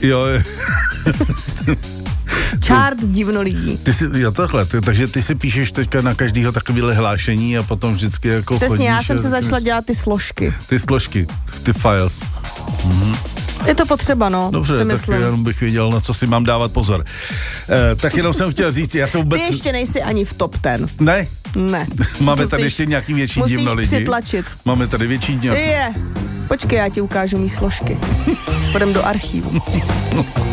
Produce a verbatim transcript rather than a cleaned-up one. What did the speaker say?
Jo. Čárt divno lidí. Ty si, jo takhle, ty, takže ty si píšeš teďka na každého takovýhle hlášení a potom vždycky jako Přesně, chodíš. já jsem se a, začala dělat ty složky. Ty složky, ty files. Mhm. Je to potřeba, no, dobře, si tak myslím. jenom bych věděl, na co si mám dávat pozor. E, tak jenom jsem chtěl říct, já jsem vůbec... Ty ještě nejsi ani v top ten. Ne? Ne. Máme musíš, tady ještě nějaký větší divno lidi. Musíš přitlačit. Máme tady větší divno. Je. Počkej, já ti ukážu mý složky. Půjdem do archívu.